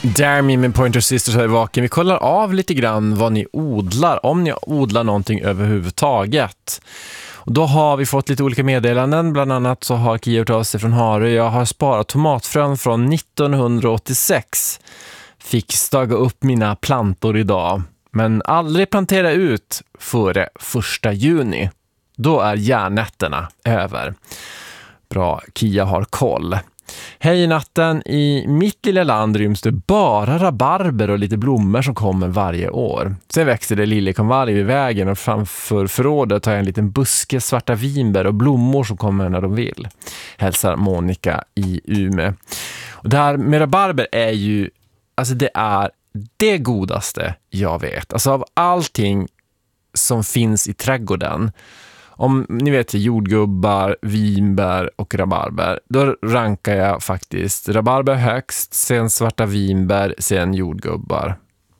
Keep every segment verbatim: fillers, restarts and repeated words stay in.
Därmed med Pointer Sisters här i Vaken. Vi kollar av lite grann vad ni odlar, om ni odlar någonting överhuvudtaget. Och då har vi fått lite olika meddelanden. Bland annat så har Kia gjort av sig från Harry. Jag har sparat tomatfrön från nittonhundraåttiosex. Fick staga upp mina plantor idag. Men aldrig plantera ut före första juni. Då är järnätterna över. Bra, Kia har koll. Hej i natten, i mitt lilla land ryms det bara rabarber och lite blommor som kommer varje år. Sen växer det liljekonvalj vid vägen och framför förrådet har jag en liten buske svarta vinbär och blommor som kommer när de vill. Hälsar Monica i Umeå. Och det här med rabarber är ju, alltså det är det godaste jag vet. Alltså av allting som finns i trädgården. Om ni vet jordgubbar, vinbär och rabarber, då rankar jag faktiskt rabarber högst, sen svarta vinbär, sen jordgubbar.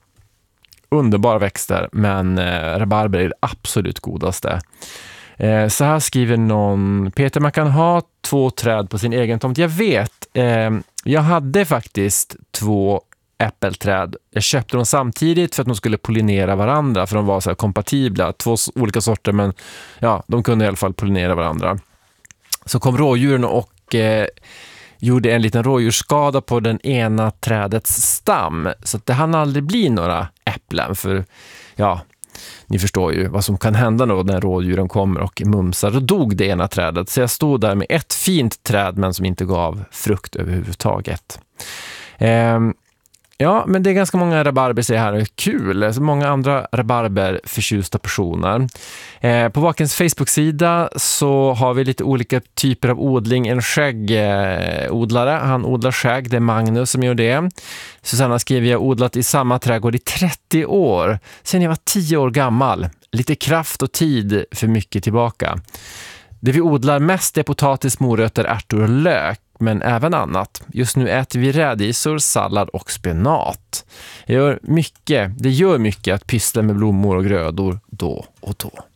Underbara växter, men eh, rabarber är det absolut godaste. Eh, så här skriver någon: Peter, man kan ha två träd på sin egen tomt. Jag vet, eh, jag hade faktiskt två äppelträd. Jag köpte dem samtidigt för att de skulle pollinera varandra, för de var så här kompatibla. Två olika sorter, men ja, de kunde i alla fall pollinera varandra. Så kom rådjuren och eh, gjorde en liten rådjursskada på den ena trädets stam. Så att det hann aldrig bli några äpplen, för ja, ni förstår ju vad som kan hända då när rådjuren kommer och mumsar. Då dog det ena trädet. Så jag stod där med ett fint träd men som inte gav frukt överhuvudtaget. Ehm Ja, men det är ganska många rabarber säger här. Kul, alltså många andra rabarber förtjusta personer. Eh, på Vakens Facebook-sida så har vi lite olika typer av odling. En skäggodlare, han odlar skägg, det är Magnus som gör det. Susanna skriver, jag har odlat i samma trädgård i trettio år. Sen jag var tio år gammal. Lite kraft och tid för mycket tillbaka. Det vi odlar mest är potatis, morötter, ärtor och lök. Men även annat. Just nu äter vi rädisor, sallad och spenat. Det gör mycket, det gör mycket att pyssla med blommor och grödor då och då.